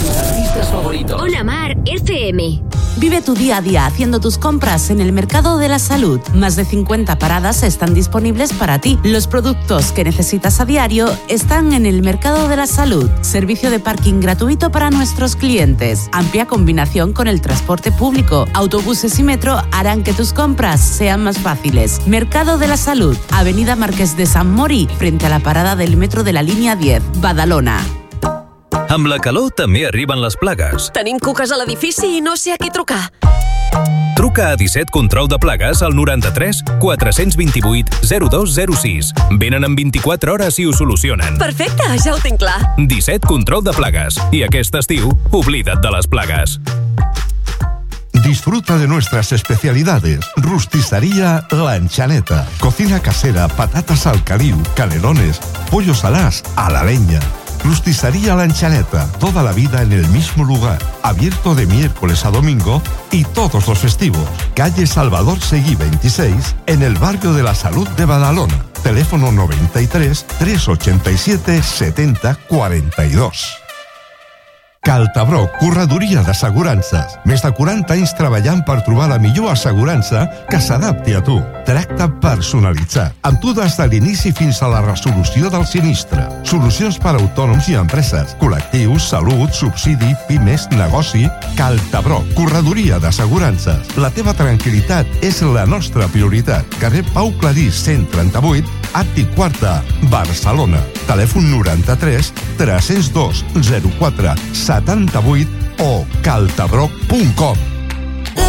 tus artistas favoritos. Hola Mar, FM. Vive tu día a día haciendo tus compras en el Mercado de la Salud. Más de 50 paradas están disponibles para ti. Los productos que necesitas a diario están en el Mercado de la Salud. Servicio de parking gratuito para nuestros clientes. Amplia combinación con el transporte público. Autobuses y metro harán que tus compras sean más fáciles. Mercado de la Salud. Avenida Marqués de Sant Mori, frente a la parada del metro de la línia 10, Badalona. Amb la calor també arriben les plagues. Tenim cuques a l'edifici i no sé a qui trucar. Truca a 17 Control de Plagues al 93 428 0206. Venen en 24 hores i ho solucionen. Perfecte, ja ho tinc clar. 17 Control de Plagues. I aquest estiu, oblida't de les plagues. Disfruta de nuestras especialidades. Rosticería Lanchaneta. Cocina casera, patatas al caliu, canelones, pollos alás a la leña. Rosticería Lanchaneta, toda la vida en el mismo lugar, abierto de miércoles a domingo y todos los festivos. Calle Salvador Seguí 26, en el barrio de la Salud de Badalona. Teléfono 93 387 70 42. Caltabroc, corredoria d'assegurances. Més de 40 anys treballant per trobar la millor assegurança que s'adapti a tu. Tracte personalitzat, amb tu des de l'inici fins a la resolució del sinistre. Solucions per a autònoms i empreses, col·lectius, salut, subsidi, pimes, negoci. Caltabroc, corredoria d'assegurances. La teva tranquil·litat és la nostra prioritat. Carrer Pau Clarís, 138, Àtic Quarta, Barcelona. Telèfon 93 302 04 78 o caltabroc.com.